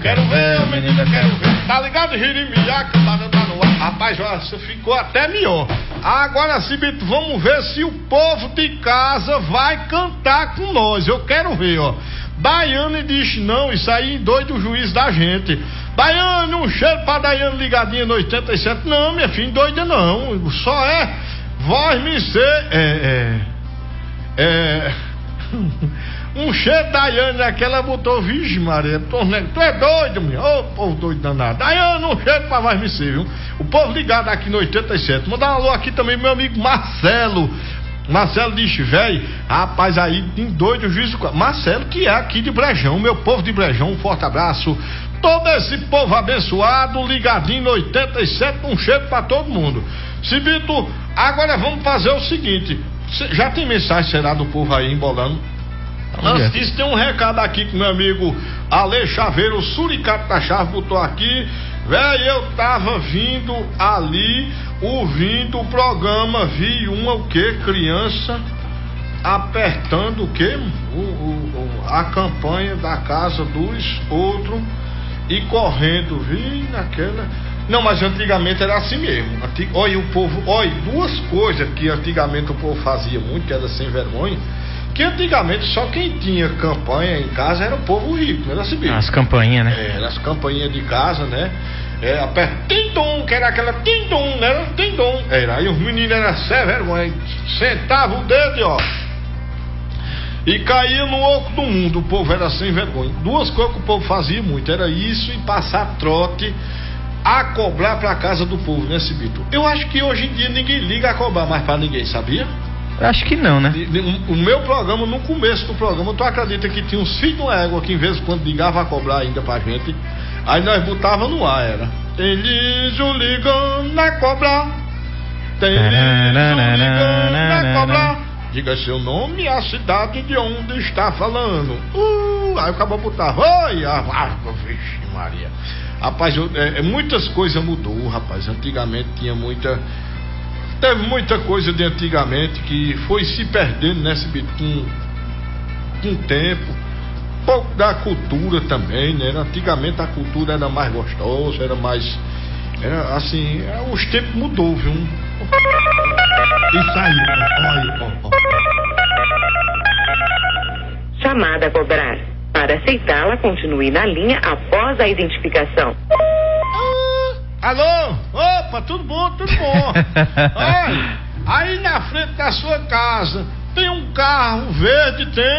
quero ver, menina, eu quero ver. Tá ligado, Jirimiá, que tá no ar. Rapaz, olha, você ficou até melhor. Agora, Cibito, vamos ver se o povo de casa vai cantar com nós. Eu quero ver, ó. Daiane diz não, isso aí doido o juiz da gente. Daiane, um cheiro pra Daiane ligadinha no 87. Não, minha filha, doida não. Só é voz me ser. Um cheiro da Daiane, aquela botou, vixe Maria, tu é doido, menino. Ô, povo doido danado. Daiane, um cheiro pra voz me ser, viu? O povo ligado aqui no 87. Mandar um alô aqui também, meu amigo Marcelo. Marcelo diz, velho, rapaz, aí tem doido o juiz. Marcelo, que é aqui de Brejão, meu povo de Brejão, um forte abraço. Todo esse povo abençoado, ligadinho no 87, um cheiro pra todo mundo. Cibito, agora vamos fazer o seguinte: já tem mensagem, será, do povo aí embolando? Antes disso, tem um recado aqui que meu amigo Ale Chaveiro, o Suricato da Chave, botou aqui. Velho, eu tava vindo ali, ouvindo o programa, vi o que? Criança apertando o que? A campanha da casa dos outros e correndo, vi naquela. Não, mas antigamente era assim mesmo. Olha, o povo, olha, duas coisas que antigamente o povo fazia muito, que era sem vergonha. Que antigamente só quem tinha campanha em casa era o povo rico, não era assim mesmo? As campainhas, né? Era as campainhas de casa, né? Aperta tim-dom, que era aquela tim-dom, não era tim-dom. Era, aí os meninos eram sem vergonha, sentavam o dedo, ó, e caía no oco do mundo. O povo era sem vergonha. Duas coisas que o povo fazia muito, era isso e passar trote a cobrar pra casa do povo, né, Cibito? Eu acho que hoje em dia ninguém liga a cobrar mais pra ninguém, sabia? Acho que não, né? O meu programa, no começo do programa, tu acredita que tinha uns filhos de uma égua que em vez de quando ligava a cobrar ainda pra gente, aí nós botava no ar, era tem liso ligando a cobrar, tem liso ligando a cobrar, diga seu nome e a cidade de onde está falando. Aí o cabo botava, oi, vixe Maria. Rapaz, muitas coisas mudou, rapaz. Antigamente teve muita coisa de antigamente que foi se perdendo, né, com o tempo. Um pouco da cultura também, né? Antigamente a cultura era mais gostosa, era assim, os tempos mudou, viu? Isso aí, ó. Chamada a cobrar. Para aceitá-la, continue na linha após a identificação. Alô? Opa, tudo bom? Olha, aí na frente da sua casa tem um carro verde, tem